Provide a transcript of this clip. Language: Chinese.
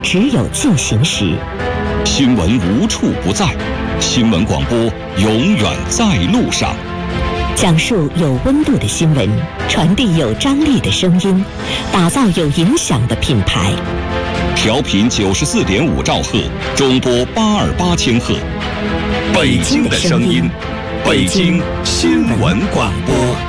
只有进行时。 新闻无处不在，新闻广播永远在路上。 讲述有温度的新闻，传递有张力的声音，打造有影响的品牌。 调频94.5兆赫，中波828千赫。北京的声音，北京新闻广播。